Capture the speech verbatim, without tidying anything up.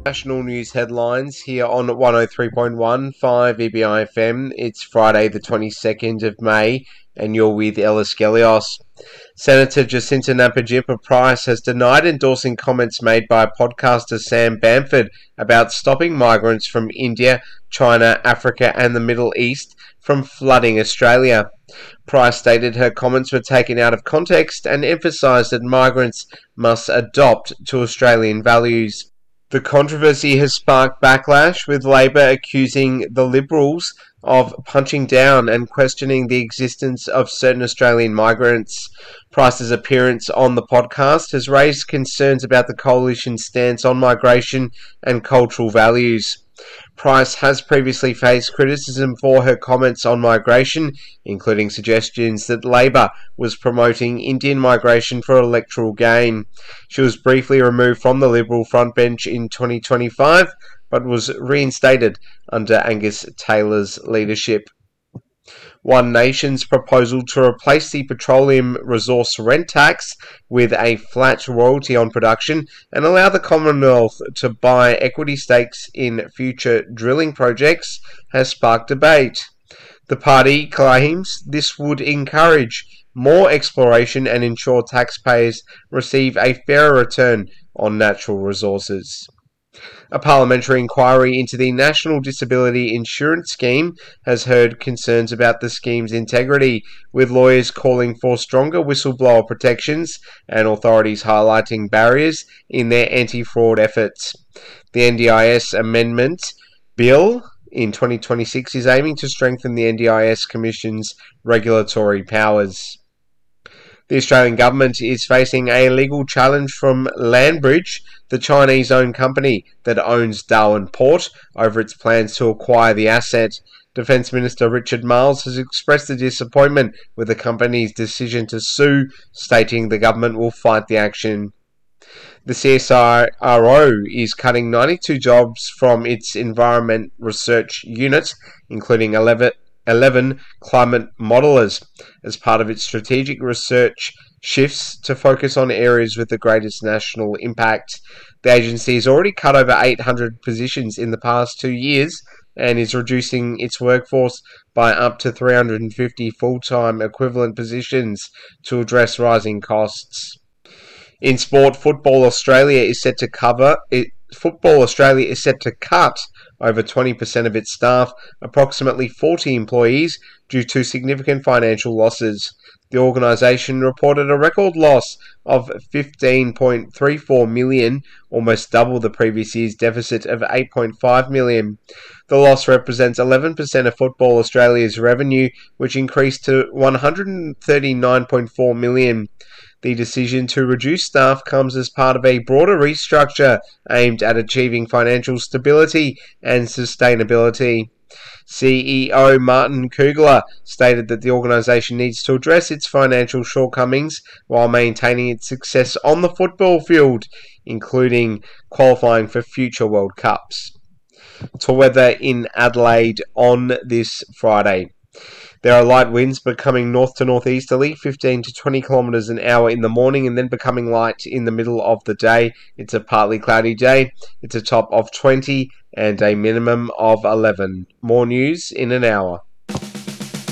National news headlines here on one oh three point one five E B I F M. It's Friday the twenty-second of May and you're with Ellis Gelios. Senator Jacinta Nampijinpa-Price has denied endorsing comments made by podcaster Sam Bamford about stopping migrants from India, China, Africa and the Middle East from flooding Australia. Price stated her comments were taken out of context and emphasised that migrants must adopt to Australian values. The controversy has sparked backlash, with Labor accusing the Liberals of punching down and questioning the existence of certain Australian migrants. Price's appearance on the podcast has raised concerns about the Coalition's stance on migration and cultural values. Price has previously faced criticism for her comments on migration, including suggestions that Labor was promoting Indian migration for electoral gain. She was briefly removed from the Liberal frontbench in twenty twenty-five, but was reinstated under Angus Taylor's leadership. One Nation's proposal to replace the petroleum resource rent tax with a flat royalty on production and allow the Commonwealth to buy equity stakes in future drilling projects has sparked debate. The party claims this would encourage more exploration and ensure taxpayers receive a fairer return on natural resources. A parliamentary inquiry into the National Disability Insurance Scheme has heard concerns about the scheme's integrity, with lawyers calling for stronger whistleblower protections and authorities highlighting barriers in their anti-fraud efforts. The N D I S Amendment Bill in twenty twenty-six is aiming to strengthen the N D I S Commission's regulatory powers. The Australian government is facing a legal challenge from Landbridge, the Chinese-owned company that owns Darwin Port, over its plans to acquire the asset. Defence Minister Richard Marles has expressed a disappointment with the company's decision to sue, stating the government will fight the action. The C S I R O is cutting ninety-two jobs from its Environment Research Unit, including eleven eleven climate modelers, as part of its strategic research shifts to focus on areas with the greatest national impact. The agency has already cut over eight hundred positions in the past two years and is reducing its workforce by up to three hundred fifty full-time equivalent positions to address rising costs. In sport, Football Australia is set to cover it, Football Australia is set to cut over twenty percent of its staff, approximately forty employees, due to significant financial losses. The organisation reported a record loss of fifteen point three four million dollars, almost double the previous year's deficit of eight point five million dollars. The loss represents eleven percent of Football Australia's revenue, which increased to one hundred thirty-nine point four million dollars. The decision to reduce staff comes as part of a broader restructure aimed at achieving financial stability and sustainability. C E O Martin Kugler stated that the organisation needs to address its financial shortcomings while maintaining its success on the football field, including qualifying for future World Cups. To weather in Adelaide on this Friday. There are light winds becoming north to northeasterly, fifteen to twenty kilometres an hour in the morning, and then becoming light in the middle of the day. It's a partly cloudy day. It's a top of twenty and a minimum of eleven. More news in an hour.